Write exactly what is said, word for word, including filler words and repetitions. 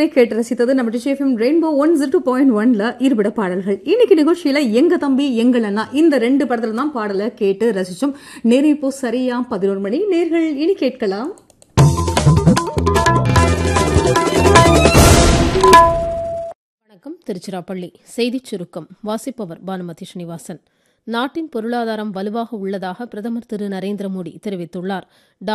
இதுவரை கேட்டு ரசித்தது நம்ம டிஷேஃபம் rainbow one zero two point ஒன்ல இருபட பாடல்கள். இன்னைக்கு நிகழ்ச்சியில எங்க தம்பி எங்கள் அண்ணா இந்த ரெண்டு படத்துல தான் பாடலை கேட்டு ரசிச்சோம். நேரம் இப்போ சரியா பதினோரு மணி. நேர்கள் இனி கேட்கலாம் வணக்கம். திருச்சிராப்பள்ளி செய்திச் சுருக்கம் வாசிப்பவர் பானுமதி ஸ்ரீனிவாசன். நாட்டின் பொருளாதாரம் வலுவாக உள்ளதாக பிரதமர் திரு நரேந்திர மோடி தெரிவித்துள்ளார்.